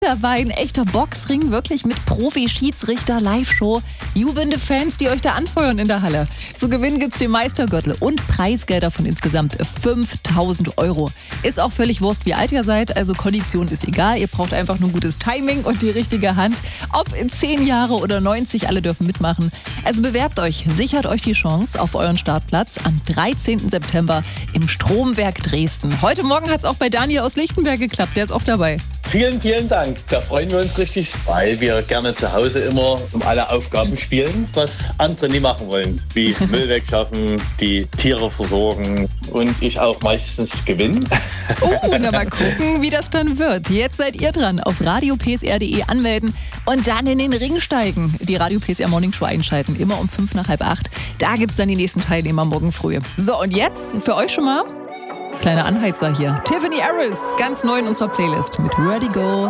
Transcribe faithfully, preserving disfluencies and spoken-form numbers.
Da war ein echter Boxring, wirklich mit Profi-Schiedsrichter, Live-Show, jubelnde Fans, die euch da anfeuern in der Halle. Zu gewinnen gibt's den Meistergürtel und Preisgelder von insgesamt fünftausend Euro. Ist auch völlig Wurst, wie alt ihr seid, also Kondition ist egal. Ihr braucht einfach nur gutes Timing und die richtige Hand. Ob in zehn Jahre oder neunzig, alle dürfen mitmachen. Also bewerbt euch, sichert euch die Chance auf euren Startplatz am dreizehnten September im Stromwerk Dresden. Heute Morgen hat's auch bei Daniel aus Lichtenberg geklappt, der ist oft dabei. Vielen, vielen Dank. Da freuen wir uns richtig, weil wir gerne zu Hause immer um alle Aufgaben spielen, was andere nie machen wollen. Wie Müll wegschaffen, die Tiere versorgen und ich auch meistens gewinne. Oh, na mal gucken, wie das dann wird. Jetzt seid ihr dran. Auf radio p s r punkt d e anmelden und dann in den Ring steigen. Die Radio P S R Morning Show einschalten, immer um fünf nach halb acht. Da gibt's dann die nächsten Teilnehmer morgen früh. So, und jetzt für euch schon mal kleiner Anheizer hier. Tiffany Harris, ganz neu in unserer Playlist mit Ready Go.